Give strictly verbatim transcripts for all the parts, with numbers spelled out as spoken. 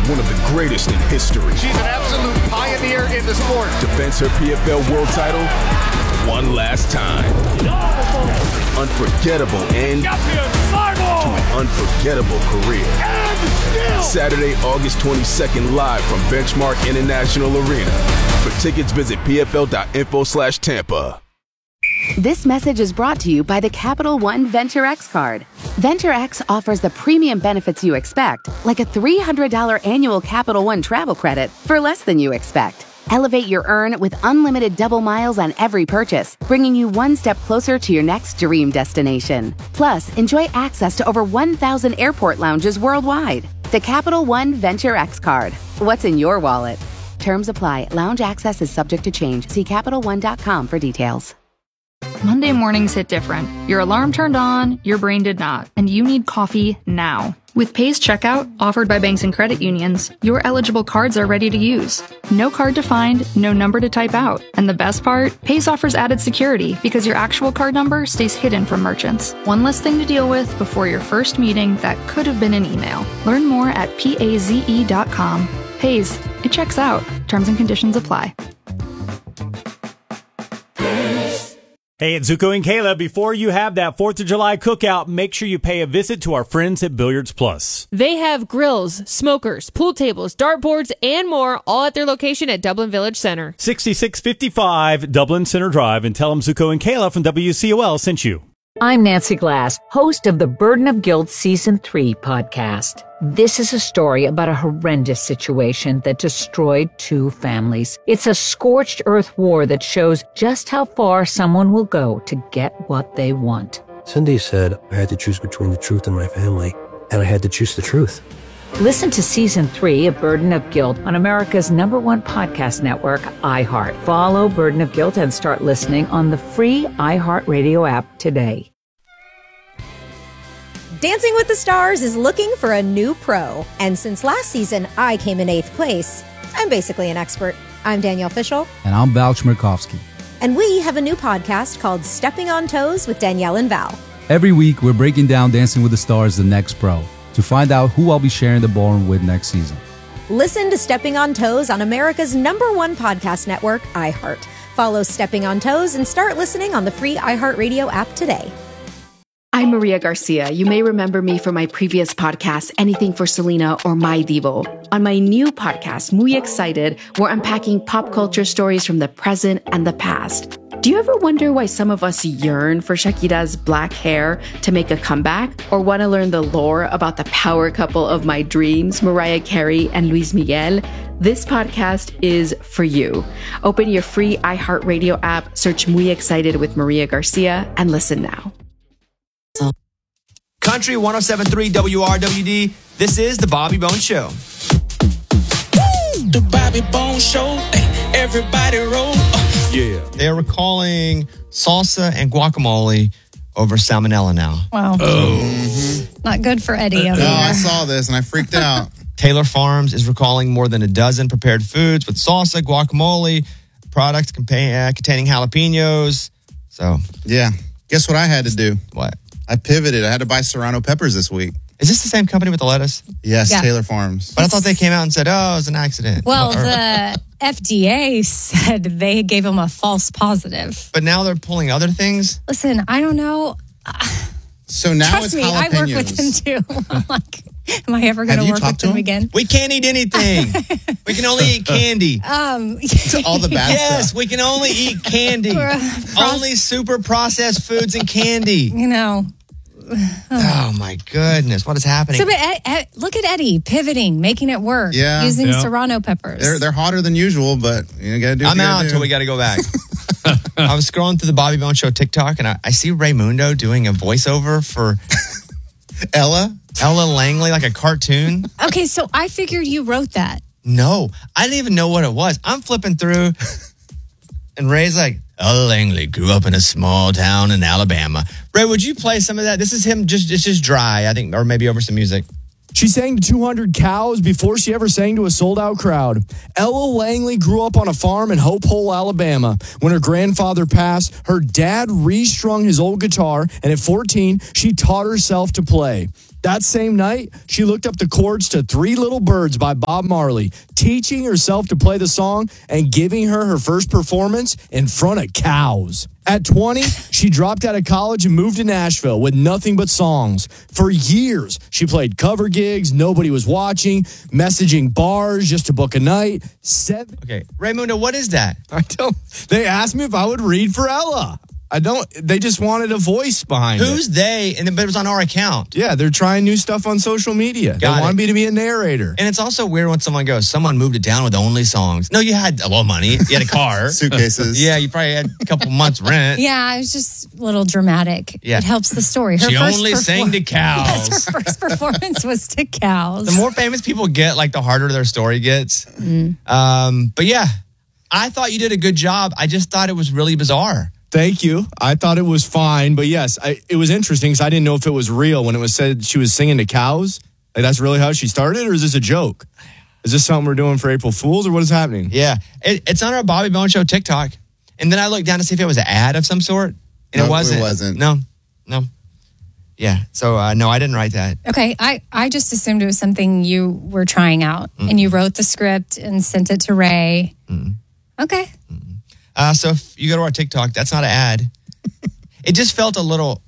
one of the greatest in history. She's an absolute pioneer in the sport. Defends her P F L world title one last time. Unforgettable end to an unforgettable career. Saturday, August twenty-second, live from Benchmark International Arena. For tickets, visit pfl.info slash Tampa. This message is brought to you by the Capital One Venture X card. Venture X offers the premium benefits you expect, like a three hundred dollars annual Capital One travel credit for less than you expect. Elevate your earn with unlimited double miles on every purchase, bringing you one step closer to your next dream destination. Plus, enjoy access to over one thousand airport lounges worldwide. The Capital One Venture X card. What's in your wallet? Terms apply. Lounge access is subject to change. See Capital One dot com for details. Monday mornings hit different. Your alarm turned on, your brain did not, and you need coffee now. With Paze Checkout, offered by banks and credit unions, your eligible cards are ready to use. No card to find, no number to type out. And the best part? Paze offers added security because your actual card number stays hidden from merchants. One less thing to deal with before your first meeting that could have been an email. Learn more at paze dot com. Paze, it checks out. Terms and conditions apply. Hey, it's Zuko and Kayla. Before you have that fourth of July cookout, make sure you pay a visit to our friends at Billiards Plus. They have grills, smokers, pool tables, dartboards, and more, all at their location at Dublin Village Center. sixty-six fifty-five Dublin Center Drive, and tell them Zuko and Kayla from W C O L sent you. I'm Nancy Glass, host of the Burden of Guilt Season three podcast. This is a story about a horrendous situation that destroyed two families. It's a scorched earth war that shows just how far someone will go to get what they want. Cindy said I had to choose between the truth and my family, and I had to choose the truth. Listen to Season three of Burden of Guilt on America's number one podcast network, iHeart. Follow Burden of Guilt and start listening on the free iHeartRadio app today. Dancing with the Stars is looking for a new pro. And since last season, I came in eighth place. I'm basically an expert. I'm Danielle Fishel. And I'm Val Chmerkovsky. And we have a new podcast called Stepping on Toes with Danielle and Val. Every week, we're breaking down Dancing with the Stars, the next pro, to find out who I'll be sharing the ballroom with next season. Listen to Stepping on Toes on America's number one podcast network, iHeart. Follow Stepping on Toes and start listening on the free iHeartRadio app today. I'm Maria Garcia. You may remember me from my previous podcast, Anything for Selena or My Divo. On my new podcast, Muy Excited, we're unpacking pop culture stories from the present and the past. Do you ever wonder why some of us yearn for Shakira's black hair to make a comeback? Or want to learn the lore about the power couple of my dreams, Mariah Carey and Luis Miguel? This podcast is for you. Open your free iHeartRadio app, search Muy Excited with Maria Garcia, and listen now. Country one oh seven point three W R W D. This is the Bobby Bones Show. The Bobby Bones Show. Everybody roll. Yeah. They are recalling salsa and guacamole over salmonella now. Wow. Oh. Mm-hmm. Not good for Eddie. No, I saw this and I freaked out. Taylor Farms is recalling more than a dozen prepared foods with salsa, guacamole, products compa- uh, containing jalapenos. So, yeah. Guess what I had to do? What? I pivoted. I had to buy serrano peppers this week. Is this the same company with the lettuce? Yes, Yeah. Taylor Farms. But I thought they came out and said, oh, it was an accident. Well, Or- the F D A said they gave him a false positive. But now they're pulling other things? Listen, I don't know. So now Trust it's me, jalapenos. I work with him too. I'm like, am I ever going Have to you work talked with to him him? again? We can't eat anything. We can only eat candy. Um, All the bad Yes, stuff. we can only eat candy. Only super processed foods and candy. You know. Oh, my goodness. What is happening? So, but Ed, Ed, look at Eddie pivoting, making it work. Yeah. Using Yeah. serrano peppers. They're they're hotter than usual, but you gotta do. what I'm you gotta out do. until we got to go back. I was scrolling through the Bobby Bones Show TikTok, and I, I see Raymundo doing a voiceover for Ella. Ella Langley, like a cartoon. Okay, so I figured you wrote that. No, I didn't even know what it was. I'm flipping through, and Ray's like, Ella Langley grew up in a small town in Alabama. Ray, would you play some of that? This is him just, it's just dry, I think, or maybe over some music. She sang to two hundred cows before she ever sang to a sold-out crowd. Ella Langley grew up on a farm in Hope Hole, Alabama. When her grandfather passed, her dad restrung his old guitar, and at fourteen, she taught herself to play. That same night, she looked up the chords to Three Little Birds by Bob Marley, teaching herself to play the song and giving her her first performance in front of cows. At twenty, she dropped out of college and moved to Nashville with nothing but songs. For years, she played cover gigs, nobody was watching, messaging bars just to book a night. Seven- Okay, Raymundo, what is that? I don't. They asked me if I would read for Ella. I don't. They just wanted a voice behind it. Who's they? And but it was on our account. Yeah, they're trying new stuff on social media. Got they want it. me to be a narrator. And it's also weird when someone goes, someone moved it down with only songs. No, you had a lot of money. You had a car. Suitcases. Yeah, you probably had a couple months rent. Yeah, it was just a little dramatic. Yeah. It helps the story. Her She first only perfor- sang to cows. Yes, her first performance was to cows. The more famous people get, like the harder their story gets. Mm. Um, but yeah, I thought you did a good job. I just thought it was really bizarre. Thank you. I thought it was fine, but yes, I, it was interesting because I didn't know if it was real when it was said she was singing to cows. Like, that's really how she started, or is this a joke? Is this something we're doing for April Fools, or what is happening? Yeah, it, it's on our Bobby Bones Show TikTok. And then I looked down to see if it was an ad of some sort. And No, it wasn't. it wasn't. No, no. Yeah, so uh, no, I didn't write that. Okay, I, I just assumed it was something you were trying out, Mm. and you wrote the script and sent it to Ray. Mm. Okay. Uh, so if you go to our TikTok, that's not an ad. It just felt a little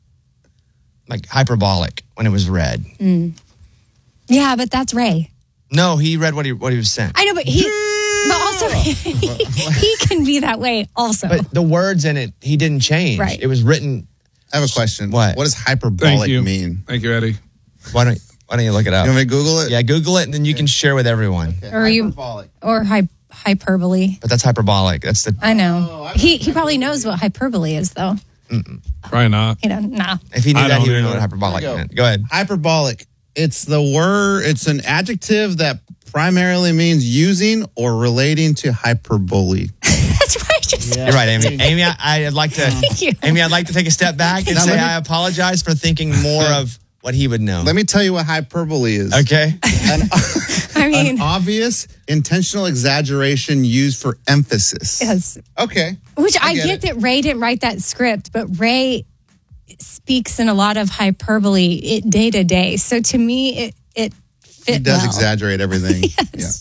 like hyperbolic when it was read. Mm. Yeah, but that's Ray. No, he read what he what he was sent. I know, but he, but also he can be that way also. But the words in it, he didn't change. Right. It was written. I have a question. What? What does hyperbolic Thank you. mean? Thank you, Eddie. Why don't Why don't you look it up? You want me to Google it? Yeah, Google it, and then you can share with everyone. or you, or hy- hyperbole. But that's hyperbolic. That's the. I know. He he probably knows what hyperbole is, though. Mm-mm. Probably not. You know, nah. If he knew I that, don't he would know either. what hyperbolic Go. meant. Go ahead. Hyperbolic. It's the word, it's an adjective that primarily means using or relating to hyperbole. That's right. Just You're right, Amy. Amy, I, I'd like to. Thank you. Amy, I'd like to take a step back and Now, say let me- I apologize for thinking more of what he would know. Let me tell you what hyperbole is. Okay. An, I mean, an obvious, intentional exaggeration used for emphasis. yes. Okay. Which I, I get, get it. that Ray didn't write that script, but Ray speaks in a lot of hyperbole it, day to day. So to me, it it fit He does well. exaggerate everything. Yes.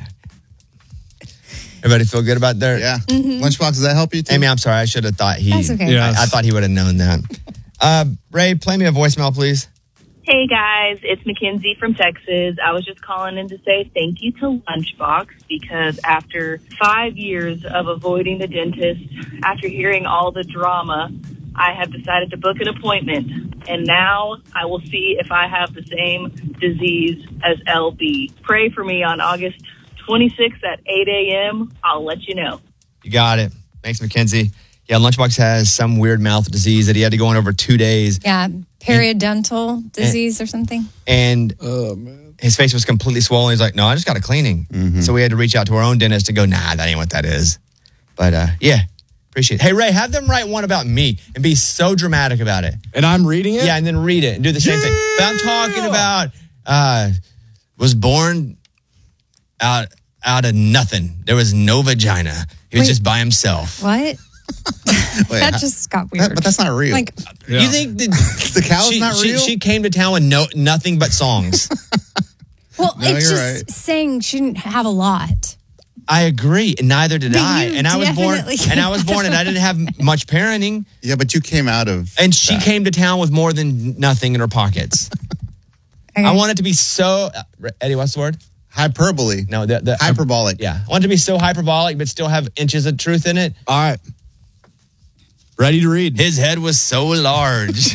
Everybody feel good about their. Yeah. Mm-hmm. Yeah. Lunchbox, does that help you too? Amy, I'm sorry. I should have thought he. That's okay. Yes. I, I thought he would have known that. Uh, Ray, play me a voicemail, please. Hey guys, it's Mackenzie from Texas. I was just calling in to say thank you to Lunchbox because after five years of avoiding the dentist, after hearing all the drama, I have decided to book an appointment. And now I will see if I have the same disease as L B. Pray for me on August twenty-sixth at eight a.m. I'll let you know. You got it. Thanks, Mackenzie. Yeah, Lunchbox has some weird mouth disease that he had to go in over two days. Yeah, periodontal disease or something. And his face was completely swollen. He's like, no, I just got a cleaning. So we had to reach out to our own dentist and go, nah, that ain't what that is. But uh, yeah, appreciate it. Hey, Ray, have them write one about me and be so dramatic about it. And I'm reading it? Yeah, and then read it and do the same thing. But I'm talking about uh, was born out out of nothing. There was no vagina. He was Wait. just by himself. What? Wait, that how- just got weird. that- but that's not real. Like, You think the, the cow's she, not she, real? she came to town with no nothing but songs. well, No, it's you're just right. saying she didn't have a lot. I agree, and neither did But I. you And I was born, definitely and I was born, and I didn't have much parenting. Yeah, but you came out of. And she that. came to town with more than nothing in her pockets. Okay. I want it to be so. uh, Eddie, what's the word? Hyperbole. No, the, the Hyperbolic. Yeah, I want it to be so hyperbolic, but still have inches of truth in it. All right. Ready to read. His head was so large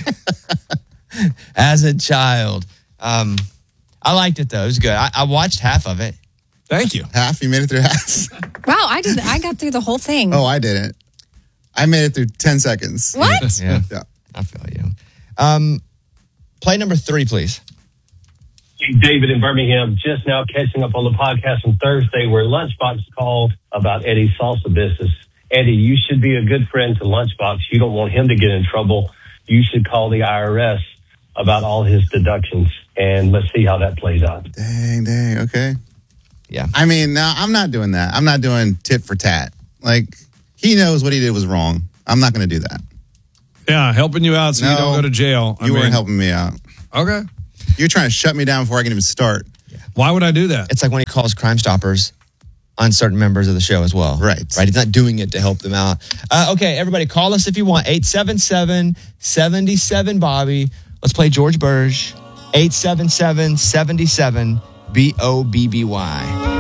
as a child. Um, I liked it though; it was good. I, I watched half of it. Thank you. Half? You made it through half? Wow, I did. I got through the whole thing. Oh, I didn't. I made it through ten seconds. What? Yeah, Yeah. I feel you. Um, play number three, please. David in Birmingham, just now catching up on the podcast on Thursday where Lunchbox called about Eddie's salsa business. Eddie, you should be a good friend to Lunchbox. You don't want him to get in trouble. You should call the I R S about all his deductions, and let's see how that plays out. Dang, dang. Okay. Yeah. I mean, no, I'm not doing that. I'm not doing tit for tat. Like, he knows what he did was wrong. I'm not going to do that. Yeah, helping you out so you No, don't go to jail. I you mean, weren't helping me out. Okay. You're trying to shut me down before I can even start. Why would I do that? It's like when he calls Crime Stoppers on certain members of the show as well. Right. Right. He's not doing it to help them out. Uh, okay, everybody, call us if you want. eight seven seven, seven seven, Bobby. Let's play George Burge. eight seven seven, seven seven, B O B B Y.